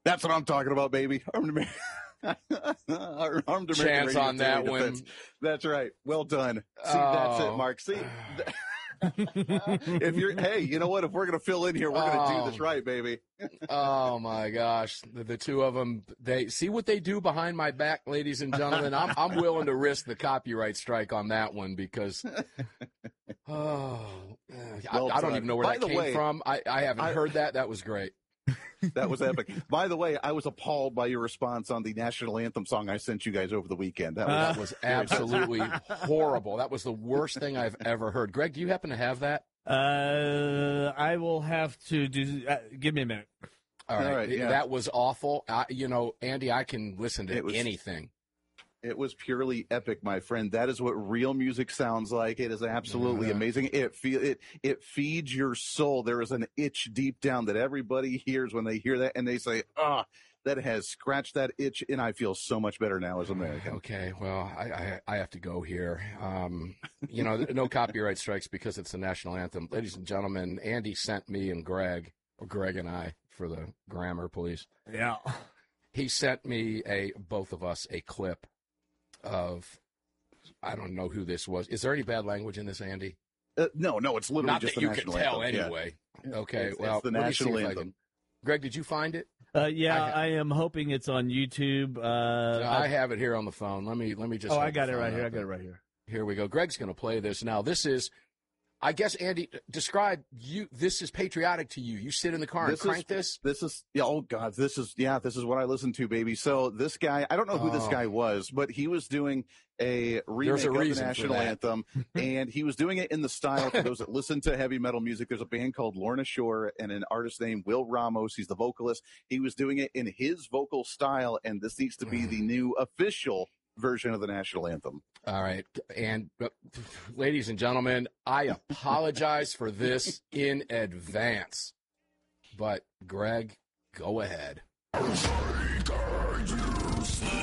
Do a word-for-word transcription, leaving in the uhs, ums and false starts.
That's what I'm talking about, baby. Armed American. Armed American Chance Radio on that Defense. one. That's right. Well done. See, Oh. that's it, Mark. See, if you're, hey, you know what? If we're gonna fill in here, we're gonna Oh. do this right, baby. Oh my gosh, the, the two of them. They see what they do behind my back, ladies and gentlemen. I'm I'm willing to risk the copyright strike on that one because, oh, Well I, I don't done. even know where By that the came way, from. I, I haven't I- heard that. That was great. That was epic. By the way, I was appalled by your response on the national anthem song I sent you guys over the weekend. That was, That was absolutely horrible. That was the worst thing I've ever heard. Greg, do you happen to have that? Uh, I will have to do. Uh, give me a minute. All right, All right, yeah. That was awful. I, you know, Andy, I can listen to It was- anything. It was purely epic, my friend. That is what real music sounds like. It is absolutely Yeah. amazing. It feel it it feeds your soul. There is an itch deep down that everybody hears when they hear that, and they say, "Ah, that has scratched that itch," and I feel so much better now as an American. Okay, well, I, I I have to go here. Um, you know, no copyright strikes because it's the national anthem. Ladies and gentlemen, Andy sent me and Greg, or Greg and I, for the grammar police. Yeah. He sent me a both of us a clip of, I don't know who this was. Is there any bad language in this, Andy? Uh, no, no, it's literally Not just that the you can national tell anthem. Yeah. anyway. Okay, It's- well, it's the let me see national if I anthem. can- Greg, did you find it? Uh, yeah, I ha- I, am hoping it's on YouTube. Uh, I have it here on the phone. Let me let me just. oh, hold I got the it phone right here. I up. got it right here. Here we go. Greg's going to play this now. This is, I guess, Andy, describe you. This is patriotic to you. You sit in the car and This crank is, this. This is, yeah, oh God, this is, yeah, this is what I listen to, baby. So this guy, I don't know who this Oh. guy was, but he was doing a remake There's a of the reason for national that. anthem, and he was doing it in the style, for those that listen to heavy metal music, there's a band called Lorna Shore and an artist named Will Ramos. He's the vocalist. He was doing it in his vocal style, and this needs to be the new official version of the national anthem. All right. And, uh, ladies and gentlemen, I apologize for this in advance. But, Greg, go ahead.